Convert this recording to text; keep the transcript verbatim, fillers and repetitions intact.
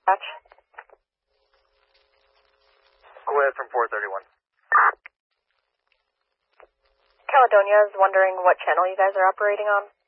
Dispatch. Go ahead from four thirty-one. Caledonia is wondering what channel you guys are operating on.